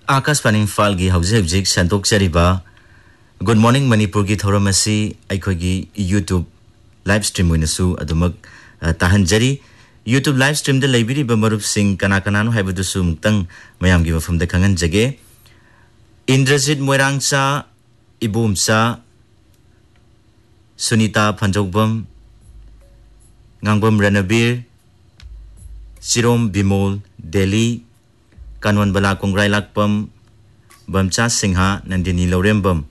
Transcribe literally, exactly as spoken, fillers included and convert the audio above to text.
आकाशवाणी इम्फाल की हौजे हौजिक संतोखजरिबा good morning Manipur की थौरम असी अखोगी YouTube live stream ओइनसु अदुमक ताहनजरी YouTube live stream दे लेबिरिबा मरुप सिंह कना कनानो हाइबदुसु मुक्तंग मयाम की मफम दे खंगनजगे Indrajit मोइरांगचा इबुमचा Sunita फंजौबम ngangbam Ranabir Sirom Bimol Delhi Kanwan Bala Kongrai Lakpam Bamcha Singha Nandini Lorembam